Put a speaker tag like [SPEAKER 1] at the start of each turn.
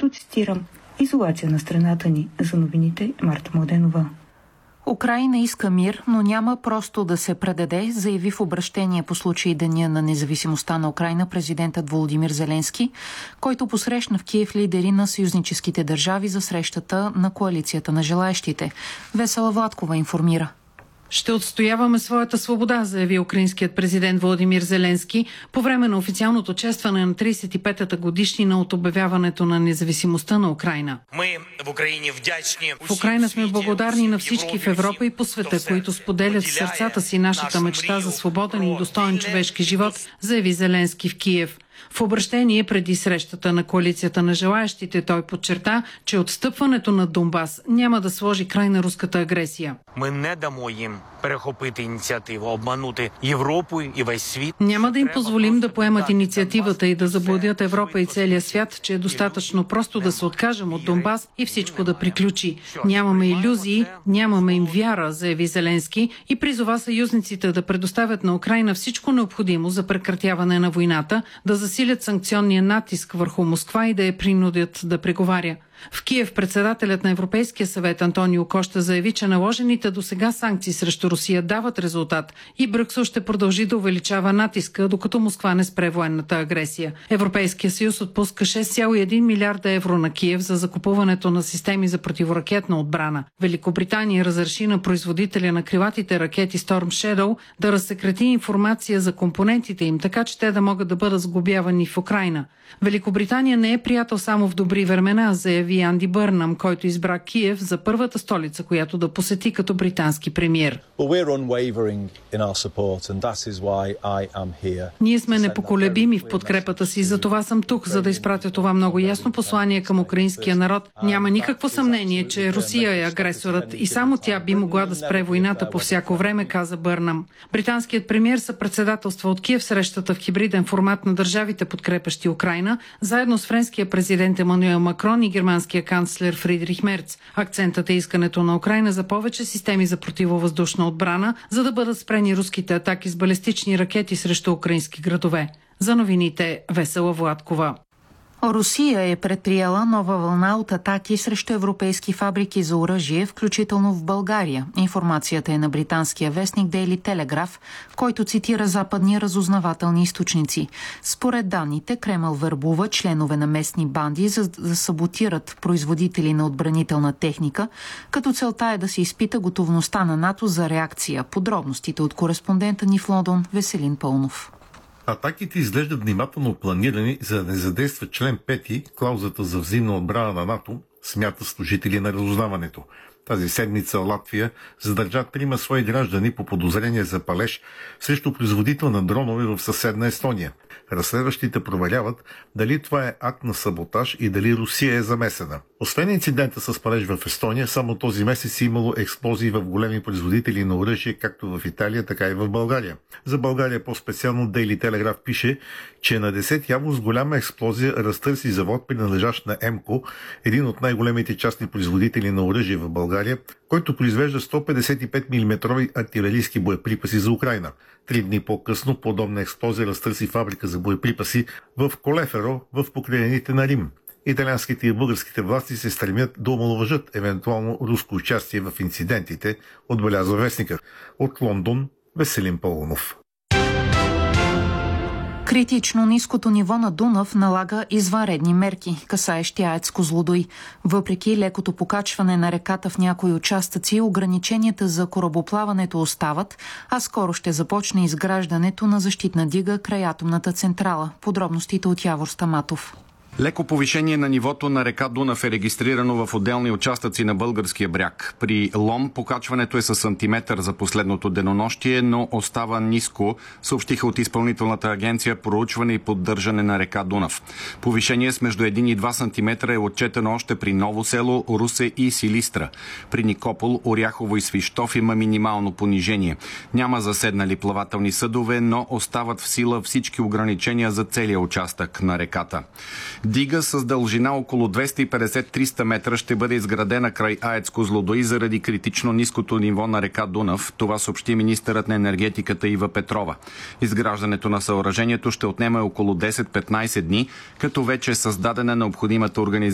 [SPEAKER 1] като, цитирам, изолация на страната ни. За новините Марта Младенова.
[SPEAKER 2] Украйна иска мир, но няма просто да се предаде, заяви в обращение по случай Деня на независимостта на Украйна президентът Володимир Зеленски, който посрещна в Киев лидери на съюзническите държави за срещата на коалицията на желаещите. Весела Владкова информира.
[SPEAKER 3] Ще отстояваме своята свобода, заяви украинският президент Володимир Зеленски по време на официалното честване на 35-та годишнина от обявяването на независимостта на Украйна. В Украйна сме благодарни на всички в Европа и по света, които споделят в сърцата си нашата мечта за свободен и достоен човешки живот, заяви Зеленски в Киев. В обращение преди срещата на коалицията на желаещите той подчерта, че отстъпването на Донбас няма да сложи край на руската агресия. Няма да им позволим да поемат инициативата и да заблудят Европа и целия свят, че е достатъчно просто да се откажем от Донбас и всичко да приключи. Нямаме илюзии, нямаме им вяра, заяви Зеленски и призова съюзниците да предоставят на Украйна всичко необходимо за прекратяване на войната, да засилят санкционния натиск върху Москва и да я принудят да преговаря. В Киев председателят на Европейския съвет Антонио Кошта заяви, че наложените досега санкции срещу Русия дават резултат и Брюксел ще продължи да увеличава натиска, докато Москва не спре военната агресия. Европейския съюз отпуска 6,1 милиарда евро на Киев за закупуването на системи за противоракетна отбрана. Великобритания разреши на производителя на крилатите ракети Storm Shadow да разсекрети информация за компонентите им, така че те да могат да бъдат сглобявани в Украйна. Великобритания не е приятел само в добри времена, заяви Анди Бърнам, който избра Киев за първата столица, която да посети като британски премиер. Ние сме непоколебими в подкрепата си, затова съм тук, за да изпратя това много ясно послание към украинския народ. Няма никакво съмнение, че Русия е агресорът и само тя би могла да спре войната по всяко време, каза Бърнам. Британският премиер съпредседателства от Киев срещата в хибриден формат на държавите, подкрепящи Украйна, заедно с френския президент Емануел Макрон и германския канцлер Фридрих Мерц. Акцентът е искането на Украйна за повече системи за противовъздушна отбрана, за да бъдат спрени руските атаки с балистични ракети срещу украински градове. За новините Весела Владкова.
[SPEAKER 2] Русия е предприела нова вълна от атаки срещу европейски фабрики за оръжие, включително в България. Информацията е на британския вестник Daily Telegraph, който цитира западни разузнавателни източници. Според данните, Кремъл вербува членове на местни банди, за да саботират производители на отбранителна техника, като целта е да се изпита готовността на НАТО за реакция. Подробностите от кореспондента ни в Лондон Веселин Пълнов.
[SPEAKER 4] Атаките изглеждат внимателно планирани, за да не задейства член 5, клаузата за взаимна отбрана на НАТО, смята служители на разузнаването. Тази седмица Латвия задържа 3 свои граждани по подозрение за палеж срещу производител на дронове в съседна Естония. Разследващите проверяват дали това е акт на саботаж и дали Русия е замесена. Освен инцидента с палеж в Естония, само този месец е имало експлозии в големи производители на оръжие, както в Италия, така и в България. За България по-специално Daily Telegraph пише, че на 10 август голяма експлозия разтърси завод, принадлежащ на ЕМКО, един от най-големите частни производители на оръжие в България, който произвежда 155 мм артилерийски боеприпаси за Украйна. 3 дни по-късно подобна експлозия разтърси фабрика за боеприпаси в Колеферо, в покрайнините на Рим. Италианските и българските власти се стремят да омаловажат евентуално руско участие в инцидентите, отбелязва вестника. От Лондон Веселин Пълнов.
[SPEAKER 2] Критично ниското ниво на Дунав налага извънредни мерки, касаещи АЕЦ Козлодуй. Въпреки лекото покачване на реката в някои участъци, ограниченията за корабоплаването остават, а скоро ще започне изграждането на защитна дига край атомната централа. Подробностите от Явор Стаматов.
[SPEAKER 5] Леко повишение на нивото на река Дунав е регистрирано в отделни участъци на българския бряг. При Лом покачването е с сантиметър за последното денонощие, но остава ниско, съобщиха от Изпълнителната агенция проучване и поддържане на река Дунав. Повишение с между 1 и 2 сантиметра е отчетено още при Ново село, Русе и Силистра. При Никопол, Оряхово и Свищов има минимално понижение. Няма заседнали плавателни съдове, но остават в сила всички ограничения за целия участък на реката. Дига с дължина около 250-300 метра ще бъде изградена край АЕЦ Козлодуй заради критично ниското ниво на река Дунав. Това съобщи министърът на енергетиката Ива Петрова. Изграждането на съоръжението ще отнеме около 10-15 дни, като вече е създадена необходимата организация